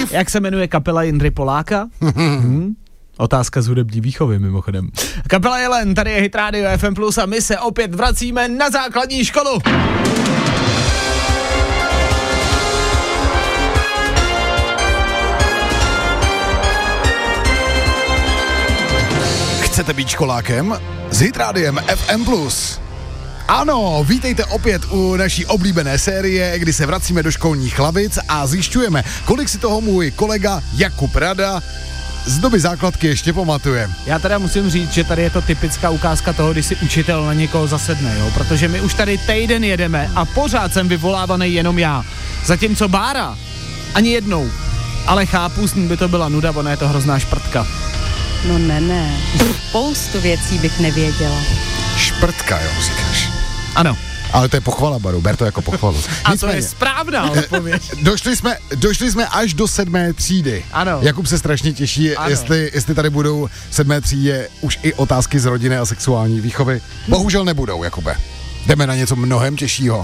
Jak se jmenuje kapela Jindry Poláka? Otázka z hudební výchovy, mimochodem. Kapela Jelen, tady je Hit Radio FM Plus a my se opět vracíme na základní školu. Chcete být školákem? S Hit Radiem FM Plus. Ano, vítejte opět u naší oblíbené série, kdy se vracíme do školních lavic a zjišťujeme, kolik si toho můj kolega Jakub Rada z doby základky ještě pamatuje. Já teda musím říct, že tady je to typická ukázka toho, když si učitel na někoho zasedne, jo? Protože my už tady týden jedeme a pořád jsem vyvolávaný jenom já. Zatímco Bára ani jednou. Ale chápu, s ní by to byla nuda, ona je to hrozná šprtka. No ne. Spoustu věcí bych nevěděla. Šprtka, jo, říkáš. Ano. Ale to je pochvala, Baru, ber to jako pochvalu. A to je správná odpověď. Došli jsme až do 7. třídy. Ano. Jakub se strašně těší, jestli tady budou v 7. třídě už i otázky z rodiny a sexuální výchovy. Bohužel nebudou, Jakube. Jdeme na něco mnohem těžšího.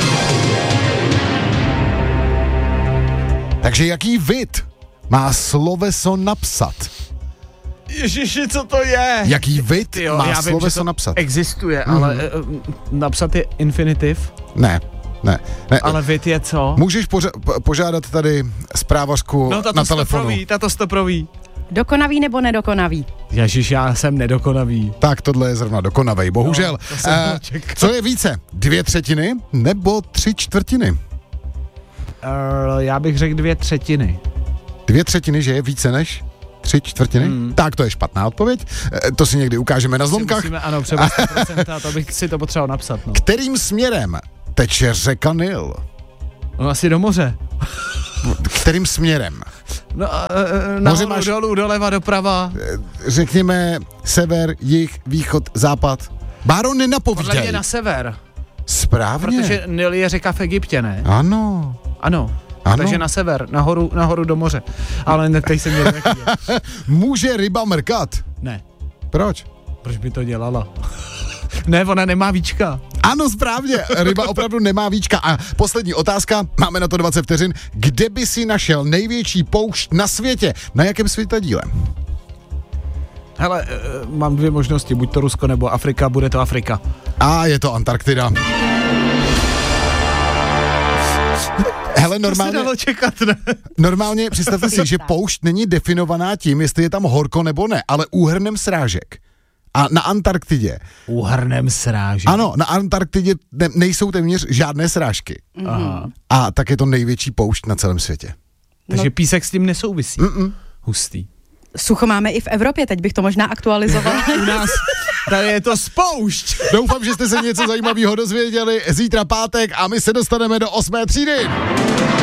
Takže jaký vid má sloveso napsat? Ježiši, co to je? Jaký vid má sloveso napsat? Existuje, ale napsat je infinitiv? Ne. Ale vid je co? Můžeš požádat tady zprávařku na telefonu. Tato stoprový. Dokonavý nebo nedokonavý? Ježiš, já jsem nedokonavý. Tak tohle je zrovna dokonavej, bohužel. Co je více, 2/3 nebo 3/4? Já bych řekl 2/3. 2/3, že je více než 3/4? Tak to je špatná odpověď. To si někdy ukážeme na zlomkách. Ano, třeba 100%, to bych si to potřeboval napsat. No. Kterým směrem teče řeka Nil? No asi do moře. Kterým směrem? No, nahoru, dolů, doleva, doprava. Řekněme sever, jih, východ, západ. Báro, nenapovídej. Podle mě na sever. Správně. Protože Nil je řeka v Egyptě, ne? Ano. Takže na sever, nahoru do moře. Ale netej se mě taky. Může ryba mrkat? Ne. Proč? Proč by to dělala? Ne, ona nemá víčka. Ano, správně, ryba opravdu nemá víčka. A poslední otázka, máme na to 20 vteřin. Kde by si našel největší poušť na světě? Na jakém světadíle? Hele, mám 2 možnosti, buď to Rusko nebo Afrika, bude to Afrika. A je to Antarktida. Hele, normálně, to se dalo čekat, ne? Normálně představte si, že poušť není definovaná tím, jestli je tam horko nebo ne, ale úhrnem srážek. A na Antarktidě. Úhrnem srážek? Ano, na Antarktidě nejsou téměř žádné srážky. Aha. A tak je to největší poušť na celém světě. Takže písek s tím nesouvisí. Hustý. Sucho máme i v Evropě, teď bych to možná aktualizovala. U nás tady je to spoušť. Doufám, že jste se něco zajímavého dozvěděli. Zítra pátek a my se dostaneme do 8. třídy.